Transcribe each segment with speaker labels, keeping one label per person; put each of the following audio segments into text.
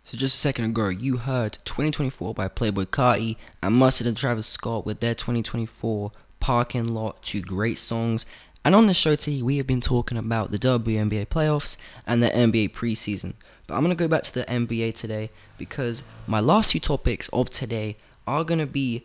Speaker 1: So just a second ago, you heard 2024 by Playboy Carti and Mustard and Travis Scott with their 2024 Parking Lot, two great songs. And on the show today, we have been talking about the WNBA playoffs and the NBA preseason. But I'm going to go back to the NBA today because my last two topics of today are going to be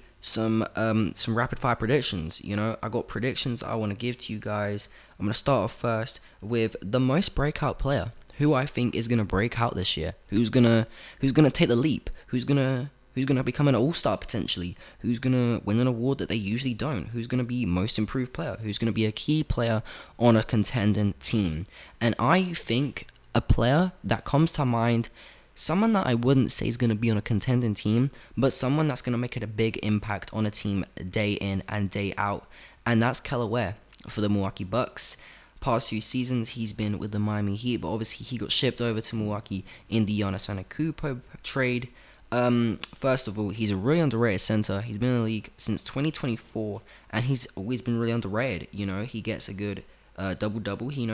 Speaker 1: some rapid fire predictions. I got predictions I want to give to you guys. I'm going to start off first with the most breakout player, who I think is gonna break out this year, who's gonna take the leap, who's gonna become an all-star potentially, who's gonna win an award that they usually don't, who's gonna be most improved player, who's gonna be a key player on a contending team. And I think a player that comes to mind, someone that I wouldn't say is gonna be on a contending team, but someone that's gonna make it a big impact on a team day in and day out, and that's Kelly Ware for the Milwaukee Bucks. Past 2 seasons he's been with the Miami Heat, but obviously he got shipped over to Milwaukee in the Giannis Antetokounmpo trade. First of all, he's a really underrated center. He's been in the league since 2024, and he's always been really underrated. He gets a good double double. He's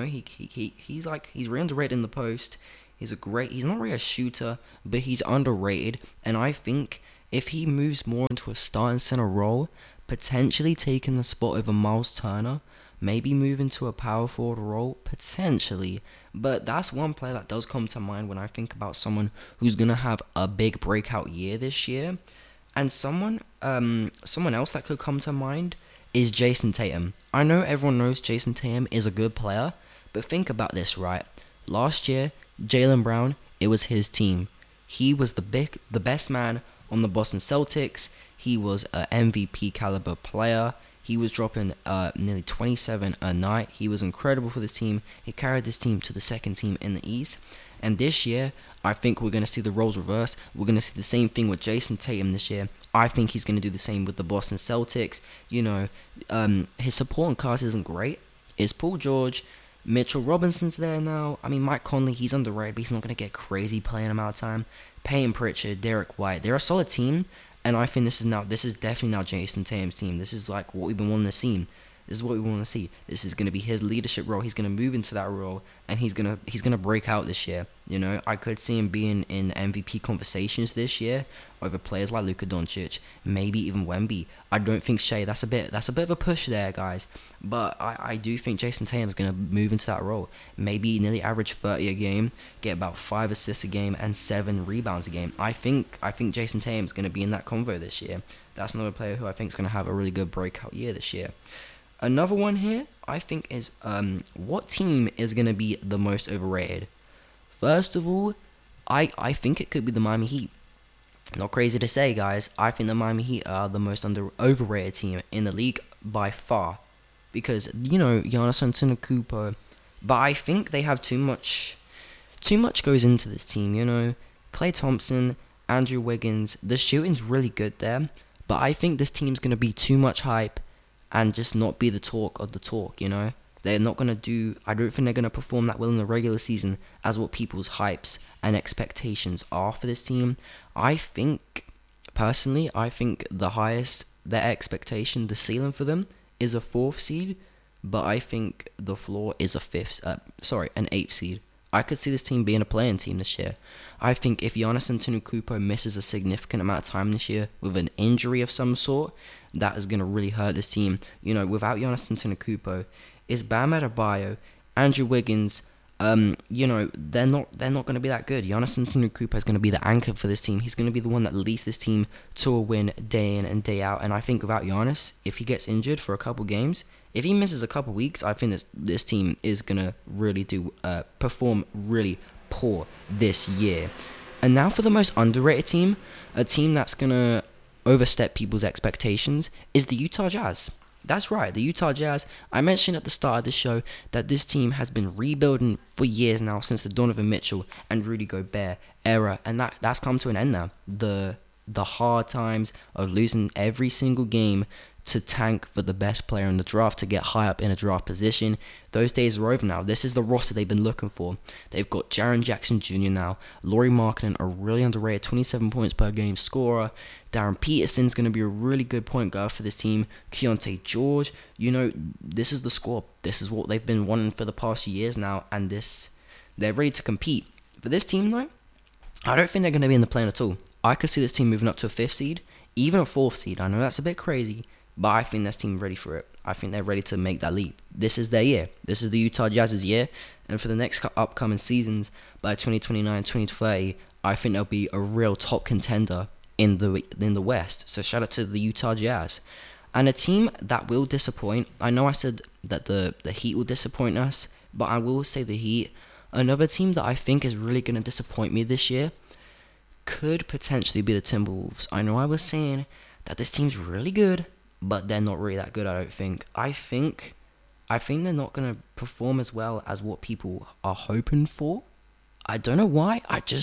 Speaker 1: really underrated in the post. He's not really a shooter, but he's underrated. And I think if he moves more into a starting center role, potentially taking the spot over Miles Turner, maybe move into a power forward role, potentially. But that's one player that does come to mind when I think about someone who's going to have a big breakout year this year. And someone else that could come to mind is Jason Tatum. I know everyone knows Jason Tatum is a good player, but think about this, right? Last year, Jaylen Brown, it was his team. He was the best man on the Boston Celtics. He was an MVP caliber player. He was dropping nearly 27 a night. He was incredible for this team. He carried this team to the second team in the East. And this year, I think we're going to see the roles reversed. We're going to see the same thing with Jason Tatum this year. I think he's going to do the same with the Boston Celtics. His supporting cast isn't great. It's Paul George. Mitchell Robinson's there now. Mike Conley, he's underrated, but he's not going to get crazy playing amount of time. Peyton Pritchard, Derek White. They're a solid team. And I think this is definitely now Jason Tatum's team. This is like what we've been wanting to see. This is what we want to see. This is going to be his leadership role. He's going to move into that role, and he's gonna break out this year. I could see him being in MVP conversations this year over players like Luka Doncic, maybe even Wemby. I don't think Shea. That's a bit of a push there, guys. But I do think Jason Tatum's going to move into that role. Maybe nearly average 30 a game, get about 5 assists a game, and 7 rebounds a game. I think Jason Tatum's going to be in that convo this year. That's another player who I think is going to have a really good breakout year this year. Another one here, I think, is what team is going to be the most overrated? First of all, I think it could be the Miami Heat. Not crazy to say, guys. I think the Miami Heat are the most overrated team in the league by far. Because, Giannis Antetokounmpo. But I think they have too much goes into this team, Klay Thompson, Andrew Wiggins. The shooting's really good there. But I think this team's going to be too much hype and just not be the talk of the talk, They're not going to I don't think they're going to perform that well in the regular season as what people's hypes and expectations are for this team. Personally, I think the highest, their expectation, the ceiling for them is a 4th seed, but I think the floor is an 8th seed. I could see this team being a playing team this year. I think if Giannis Antetokounmpo misses a significant amount of time this year with an injury of some sort, that is going to really hurt this team. Without Giannis Antetokounmpo, is Bam Adebayo, Andrew Wiggins, they're not going to be that good. Giannis Antetokounmpo is going to be the anchor for this team. He's going to be the one that leads this team to a win day in and day out. And I think without Giannis, if he gets injured for a couple games, if he misses a couple weeks, I think this team is going to really perform really poor this year. And now for the most underrated team, a team that's going to overstep people's expectations, is the Utah Jazz. That's right, the Utah Jazz. I mentioned at the start of the show that this team has been rebuilding for years now, since the Donovan Mitchell and Rudy Gobert era, and that's come to an end now. The hard times of losing every single game to tank for the best player in the draft to get high up in a draft position, those days are over now. This is the roster they've been looking for. They've got Jaren Jackson Jr. now, Lauri Markkanen, a really underrated 27 points per game scorer. Darren Peterson's going to be a really good point guard for this team. Keontae George, this is the squad. This is what they've been wanting for the past few years now, and they're ready to compete. For this team, though, I don't think they're going to be in the play at all. I could see this team moving up to a fifth seed, even a fourth seed. I know that's a bit crazy, but I think this team ready for it. I think they're ready to make that leap. This is their year. This is the Utah Jazz's year. And for the next upcoming seasons, by 2029, 2030, I think they'll be a real top contender in the West. So shout out to the Utah Jazz. And a team that will disappoint. I know I said that the Heat will disappoint us, but I will say the Heat. Another team that I think is really going to disappoint me this year could potentially be the Timberwolves. I know I was saying that this team's really good, but they're not really that good, I don't think. I think they're not going to perform as well as what people are hoping for. I don't know why.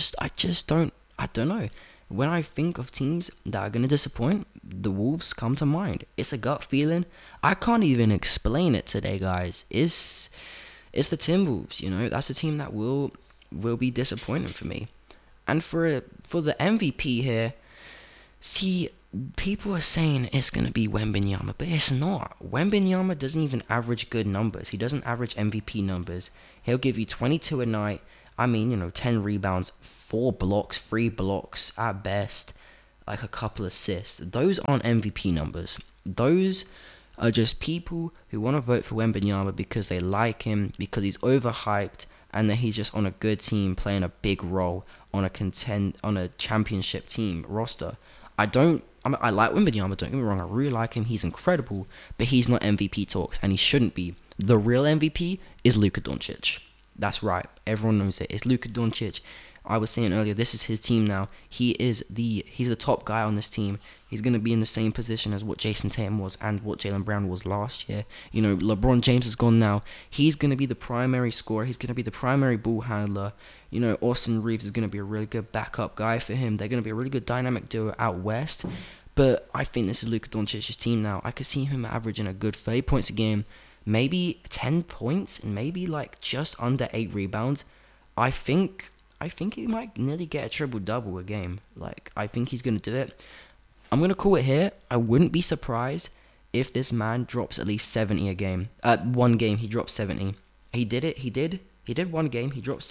Speaker 1: I don't know. When I think of teams that are going to disappoint, the Wolves come to mind. It's a gut feeling. I can't even explain it today, guys. It's the Timberwolves, That's a team that will be disappointing for me. And for the MVP here, see, people are saying it's going to be Wembanyama, but it's not. Wembanyama doesn't even average good numbers. He doesn't average MVP numbers. He'll give you 22 a night. 10 rebounds, 4 blocks, 3 blocks at best, like a couple assists. Those aren't MVP numbers. Those are just people who want to vote for Wembanyama because they like him, because he's overhyped, and that he's just on a good team playing a big role on a championship team roster. I like Wembanyama, don't get me wrong, I really like him, he's incredible, but he's not MVP talks, and he shouldn't be. The real MVP is Luka Doncic. That's right, everyone knows it. It's Luka Doncic. I was saying earlier, this is his team now. He's the top guy on this team. He's going to be in the same position as what Jason Tatum was and what Jaylen Brown was last year. LeBron James is gone now. He's going to be the primary scorer. He's going to be the primary ball handler. Austin Reeves is going to be a really good backup guy for him. They're going to be a really good dynamic duo out west. But I think this is Luka Doncic's team now. I could see him averaging a good 30 points a game, maybe 10 points, and maybe like just under 8 rebounds. I think he might nearly get a triple-double a game. I think he's going to do it. I'm going to call it here. I wouldn't be surprised if this man drops at least 70 a game. One game, he dropped 70. He did it. He did one game. He dropped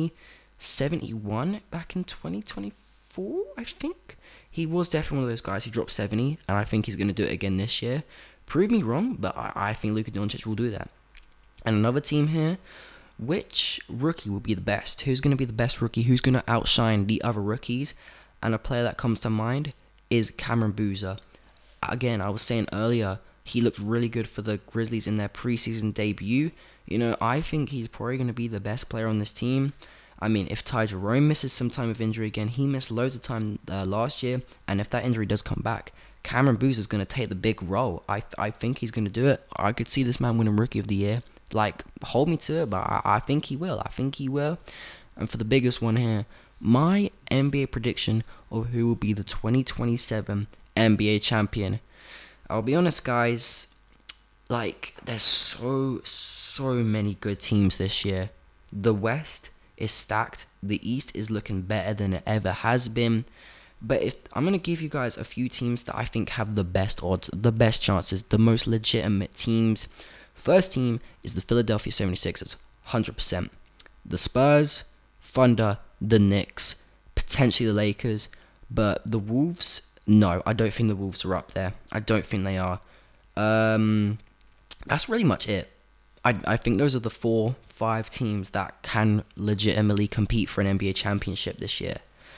Speaker 1: 71 back in 2024, I think. He was definitely one of those guys who dropped 70, and I think he's going to do it again this year. Prove me wrong, but I think Luka Doncic will do that. And another team here, which rookie will be the best? Who's going to be the best rookie? Who's going to outshine the other rookies? And a player that comes to mind is Cameron Boozer. Again, I was saying earlier, he looked really good for the Grizzlies in their preseason debut. I think he's probably going to be the best player on this team. If Ty Jerome misses some time of injury again, he missed loads of time last year, and if that injury does come back, Cameron Boozer is going to take the big role. I think he's going to do it. I could see this man winning Rookie of the Year. Hold me to it, but I think he will. And for the biggest one here, my NBA prediction of who will be the 2027 NBA champion. I'll be honest, guys. There's so many good teams this year. The West is stacked. The East is looking better than it ever has been. But if I'm going to give you guys a few teams that I think have the best odds, the best chances, the most legitimate teams. First team is the Philadelphia 76ers, 100%. The Spurs, Thunder, the Knicks, potentially the Lakers. But the Wolves, no, I don't think the Wolves are up there. I don't think they are. That's really much it. I think those are the 4-5 teams that can legitimately compete for an NBA championship this year.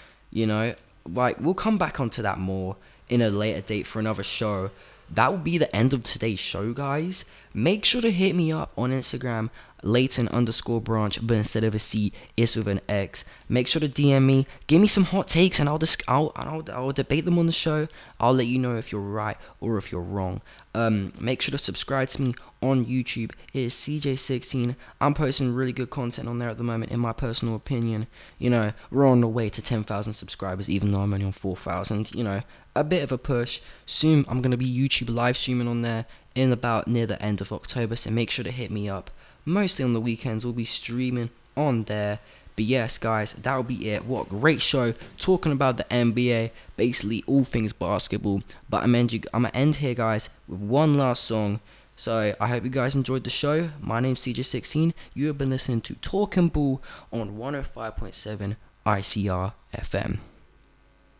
Speaker 1: We'll come back onto that more in a later date for another show. That will be the end of today's show, guys. Make sure to hit me up on Instagram, Leighton_Branch, but instead of a C, it's with an X. Make sure to DM me, give me some hot takes, and I'll debate them on the show. I'll let you know if you're right or if you're wrong. Make sure to subscribe to me on YouTube. It is CJ16. I'm posting really good content on there at the moment, in my personal opinion. We're on the way to 10,000 subscribers, even though I'm only on 4,000. A bit of a push. Soon, I'm going to be YouTube live streaming on there in about near the end of October, so make sure to hit me up. Mostly on the weekends, we'll be streaming on there. But yes, guys, that'll be it. What a great show, talking about the NBA, basically all things basketball. But I'm going to end here, guys, with one last song. So I hope you guys enjoyed the show. My name's CJ16. You have been listening to Talking Ball on 105.7 ICR FM.